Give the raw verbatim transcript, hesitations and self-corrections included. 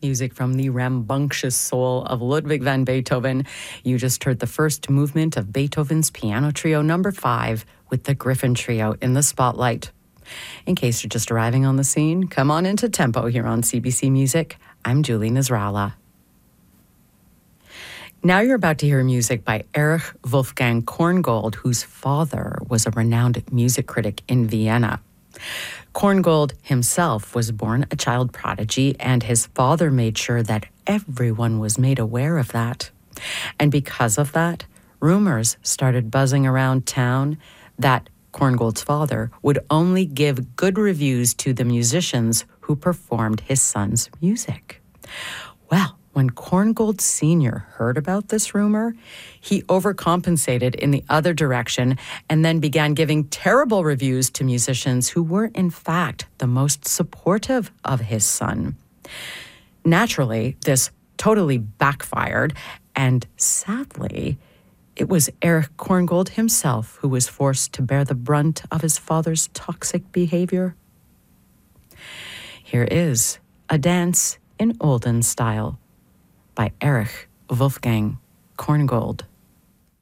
Music from the rambunctious soul of Ludwig van Beethoven. You just heard the first movement of Beethoven's Piano Trio number five with the Griffin Trio in the spotlight. In case you're just arriving on the scene, come on into Tempo here on C B C Music. I'm Julie Nasrallah. Now you're about to hear music by Erich Wolfgang Korngold, whose father was a renowned music critic in Vienna. Korngold himself was born a child prodigy, and his father made sure that everyone was made aware of that. And because of that, rumors started buzzing around town that Korngold's father would only give good reviews to the musicians who performed his son's music. Well, when Korngold Senior heard about this rumor, he overcompensated in the other direction and then began giving terrible reviews to musicians who were, in fact, the most supportive of his son. Naturally, this totally backfired, and sadly, it was Erich Korngold himself who was forced to bear the brunt of his father's toxic behavior. Here is A Dance in Olden Style by Erich Wolfgang Korngold.